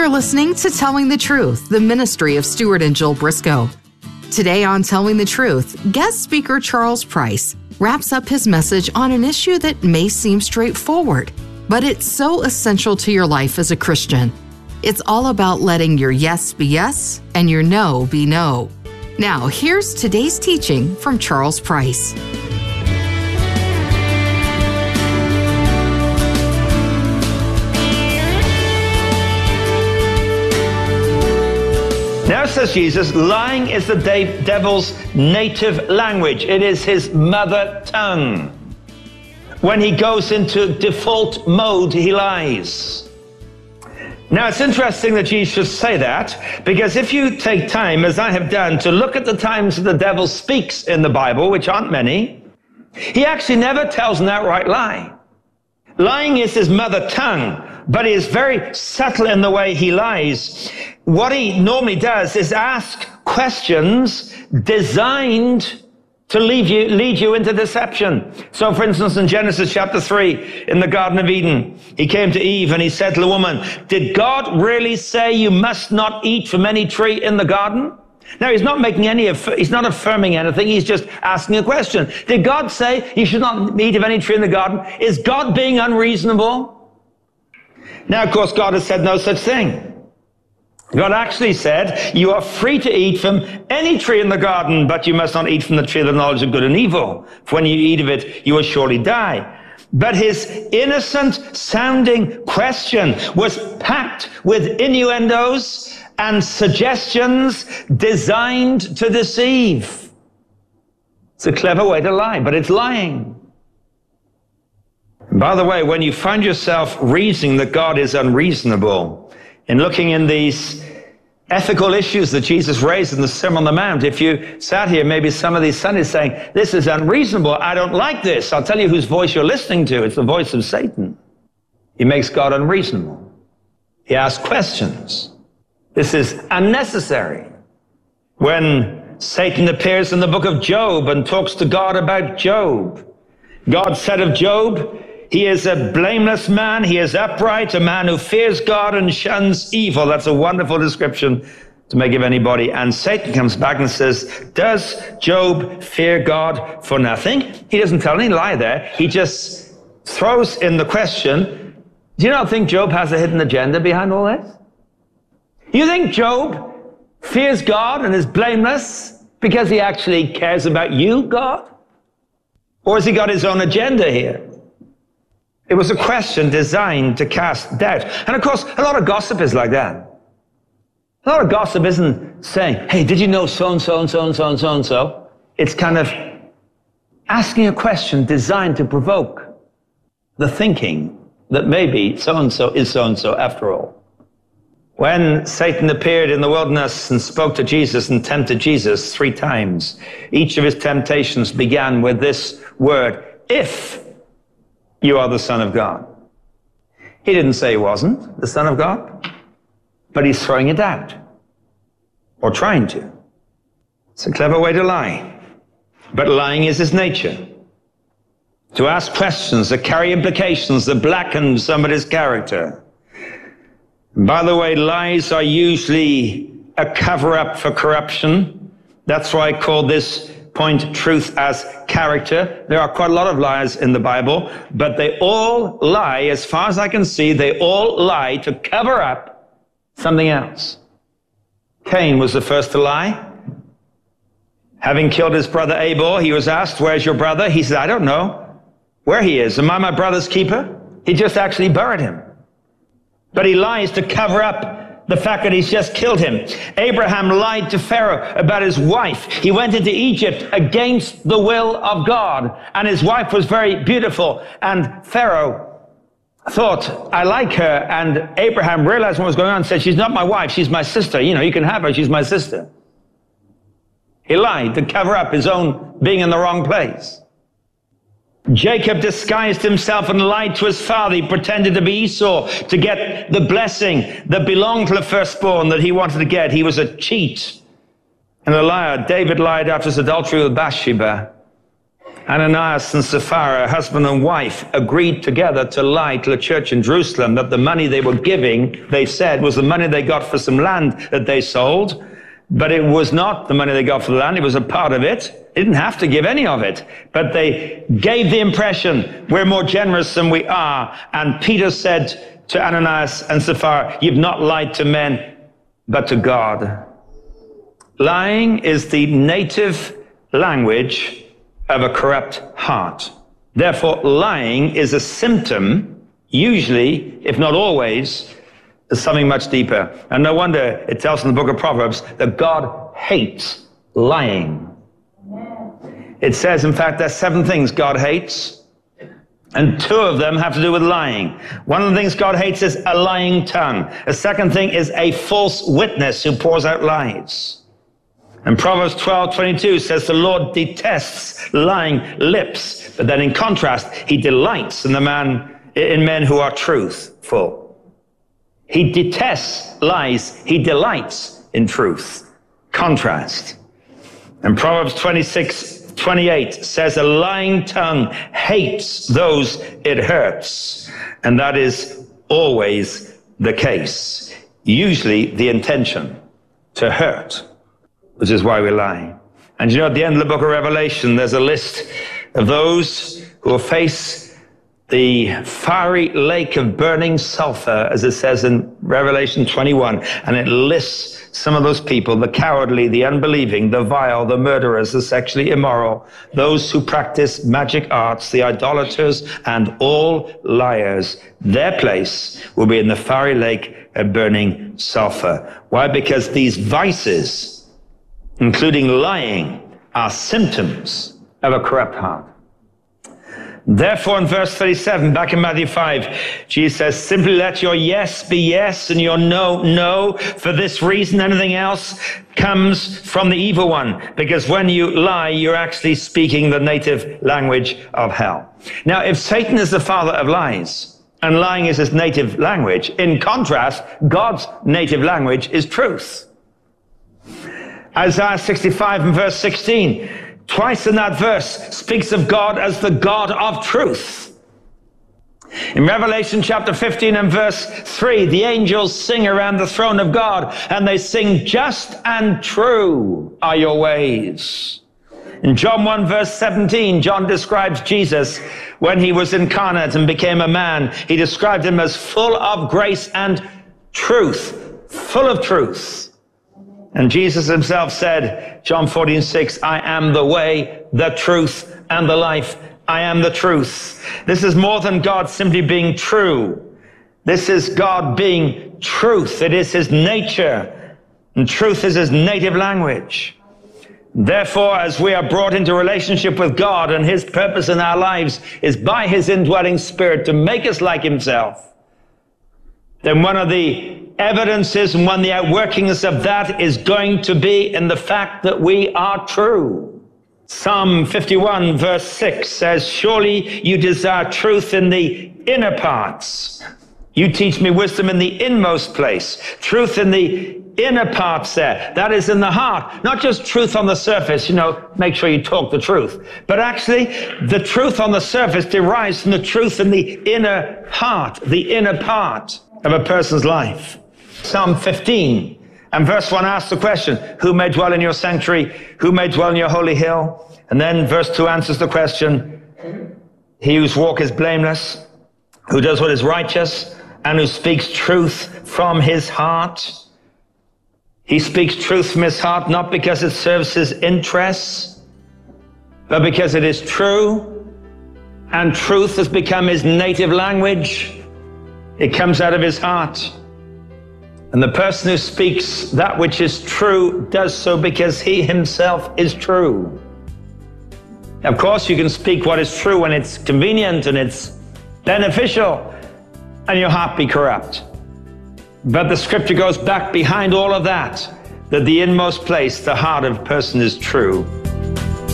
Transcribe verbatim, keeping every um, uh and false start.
You're listening to Telling the Truth, the ministry of Stuart and Jill Briscoe. Today on Telling the Truth, guest speaker Charles Price wraps up his message on an issue that may seem straightforward, but it's so essential to your life as a Christian. It's all about letting your yes be yes and your no be no. Now, here's today's teaching from Charles Price. Now, says Jesus, lying is the de- devil's native language. It is his mother tongue. When he goes into default mode, he lies. Now, it's interesting that Jesus should say that, because if you take time, as I have done, to look at the times that the devil speaks in the Bible, which aren't many, he actually never tells an outright lie. Lying is his mother tongue, but he is very subtle in the way he lies. What he normally does is ask questions designed to lead you, lead you into deception. So, for instance, in Genesis chapter three, in the Garden of Eden, he came to Eve and he said to the woman, "Did God really say you must not eat from any tree in the garden?" Now, he's not making any, he's not affirming anything. He's just asking a question. Did God say you should not eat of any tree in the garden? Is God being unreasonable? Now, of course, God has said no such thing. God actually said, you are free to eat from any tree in the garden, but you must not eat from the tree of the knowledge of good and evil. For when you eat of it, you will surely die. But his innocent-sounding question was packed with innuendos and suggestions designed to deceive. It's a clever way to lie, but it's lying. By the way, when you find yourself reasoning that God is unreasonable, in looking in these ethical issues that Jesus raised in the Sermon on the Mount, if you sat here maybe some of these Sundays saying, this is unreasonable, I don't like this, I'll tell you whose voice you're listening to. It's the voice of Satan. He makes God unreasonable. He asks questions. This is unnecessary. When Satan appears in the book of Job and talks to God about Job, God said of Job, he is a blameless man, he is upright, a man who fears God and shuns evil. That's a wonderful description to make of anybody. And Satan comes back and says, does Job fear God for nothing? He doesn't tell any lie there. He just throws in the question, do you not think Job has a hidden agenda behind all this? You think Job fears God and is blameless because he actually cares about you, God? Or has he got his own agenda here? It was a question designed to cast doubt. And of course, a lot of gossip is like that. A lot of gossip isn't saying, hey, did you know so-and-so and so-and-so and so-and-so? It's kind of asking a question designed to provoke the thinking that maybe so-and-so is so-and-so after all. When Satan appeared in the wilderness and spoke to Jesus and tempted Jesus three times, each of his temptations began with this word, if you are the Son of God. He didn't say he wasn't the Son of God, but he's throwing it out, or trying to. It's a clever way to lie, but lying is his nature. To ask questions that carry implications that blacken somebody's character. By the way, lies are usually a cover-up for corruption. That's why I call this point truth as character. There are quite a lot of lies in the Bible, but they all lie, as far as I can see, they all lie to cover up something else. Cain was the first to lie. Having killed his brother Abel, he was asked, where's your brother? He said, I don't know where he is. Am I my brother's keeper? He just actually buried him. But he lies to cover up the fact that he's just killed him. Abraham lied to Pharaoh about his wife. He went into Egypt against the will of God, and his wife was very beautiful, and Pharaoh thought, I like her, and Abraham realized what was going on and said, she's not my wife, she's my sister. You know, you can have her, she's my sister. He lied to cover up his own being in the wrong place. Jacob disguised himself and lied to his father. He pretended to be Esau to get the blessing that belonged to the firstborn that he wanted to get. He was a cheat and a liar. David lied after his adultery with Bathsheba. Ananias and Sapphira, husband and wife, agreed together to lie to the church in Jerusalem that the money they were giving, they said, was the money they got for some land that they sold. But it was not the money they got for the land. It was a part of it. They didn't have to give any of it. But they gave the impression, we're more generous than we are. And Peter said to Ananias and Sapphira, you've not lied to men, but to God. Lying is the native language of a corrupt heart. Therefore, lying is a symptom, usually, if not always, of something much deeper. And no wonder it tells in the book of Proverbs that God hates lying. It says, in fact, there's seven things God hates, and two of them have to do with lying. One of the things God hates is a lying tongue. A second thing is a false witness who pours out lies. And Proverbs twelve twenty-two says the Lord detests lying lips, but then in contrast, he delights in the man, in men who are truthful. He detests lies, he delights in truth. Contrast. And Proverbs twenty-six twenty-eight says a lying tongue hates those it hurts. And that is always the case. Usually the intention to hurt, which is why we lie. And you know, at the end of the book of Revelation, there's a list of those who will face the fiery lake of burning sulfur, as it says in Revelation twenty-one. And it lists some of those people, the cowardly, the unbelieving, the vile, the murderers, the sexually immoral, those who practice magic arts, the idolaters, and all liars. Their place will be in the fiery lake of burning sulfur. Why? Because these vices, including lying, are symptoms of a corrupt heart. Therefore, in verse thirty-seven, back in Matthew five, Jesus says, simply let your yes be yes and your no, no. For this reason, anything else comes from the evil one. Because when you lie, you're actually speaking the native language of hell. Now, if Satan is the father of lies, and lying is his native language, in contrast, God's native language is truth. Isaiah sixty-five and verse sixteen, twice in that verse, speaks of God as the God of truth. In Revelation chapter fifteen and verse three, the angels sing around the throne of God, and they sing, just and true are your ways. In John one verse seventeen, John describes Jesus when he was incarnate and became a man. He described him as full of grace and truth, full of truth. And Jesus himself said, John fourteen six, I am the way, the truth, and the life. I am the truth. This is more than God simply being true. This is God being truth. It is his nature, and truth is his native language. Therefore, as we are brought into relationship with God, and his purpose in our lives is by his indwelling spirit to make us like himself, then one of the evidences and one of the outworkings of that is going to be in the fact that we are true. Psalm fifty-one verse six says, surely you desire truth in the inner parts. You teach me wisdom in the inmost place. Truth in the inner parts there. That is in the heart. Not just truth on the surface, you know, make sure you talk the truth. But actually, the truth on the surface derives from the truth in the inner heart, the inner part of a person's life. Psalm fifteen and verse one asks the question, who may dwell in your sanctuary? Who may dwell in your holy hill? And then verse two answers the question, he whose walk is blameless, who does what is righteous, and who speaks truth from his heart. He speaks truth from his heart, not because it serves his interests, but because it is true, and truth has become his native language. It comes out of his heart. And the person who speaks that which is true does so because he himself is true. Of course, you can speak what is true when it's convenient and it's beneficial, and your heart be corrupt. But the scripture goes back behind all of that, that the inmost place, the heart of a person is true.